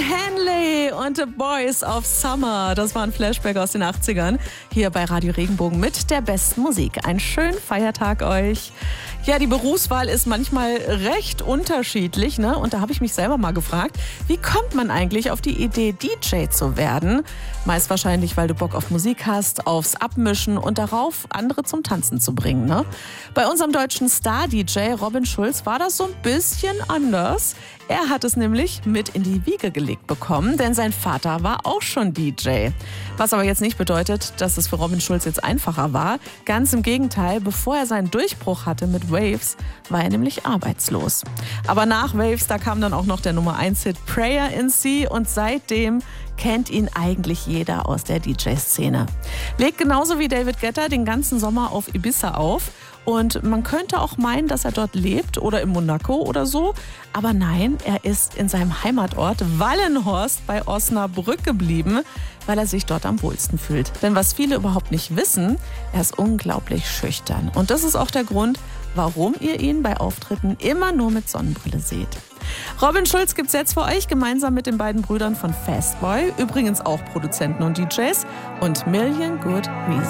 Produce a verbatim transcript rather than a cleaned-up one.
Hanley und The Boys of Summer. Das war ein Flashback aus den achtzigern. Hier bei Radio Regenbogen mit der besten Musik. Einen schönen Feiertag euch. Ja, die Berufswahl ist manchmal recht unterschiedlich, ne? Und da habe ich mich selber mal gefragt, wie kommt man eigentlich auf die Idee, D J zu werden? Meist wahrscheinlich, weil du Bock auf Musik hast, aufs Abmischen und darauf, andere zum Tanzen zu bringen, ne? Bei unserem deutschen Star-D J Robin Schulz war das so ein bisschen anders. Er hat es nämlich mit in die Wiege gelegt bekommen, denn sein Vater war auch schon D J. Was aber jetzt nicht bedeutet, dass es für Robin Schulz jetzt einfacher war. Ganz im Gegenteil, bevor er seinen Durchbruch hatte mit Waves, war er nämlich arbeitslos. Aber nach Waves, da kam dann auch noch der Nummer eins Hit Prayer in Sea und seitdem kennt ihn eigentlich jeder aus der D J-Szene. Legt genauso wie David Guetta den ganzen Sommer auf Ibiza auf. Und man könnte auch meinen, dass er dort lebt oder in Monaco oder so. Aber nein, er ist in seinem Heimatort Wallenhorst bei Osnabrück geblieben, weil er sich dort am wohlsten fühlt. Denn was viele überhaupt nicht wissen, er ist unglaublich schüchtern. Und das ist auch der Grund, warum ihr ihn bei Auftritten immer nur mit Sonnenbrille seht. Robin Schulz gibt's jetzt für euch gemeinsam mit den beiden Brüdern von Fastboy, übrigens auch Produzenten und D Js, und Million Good Reasons.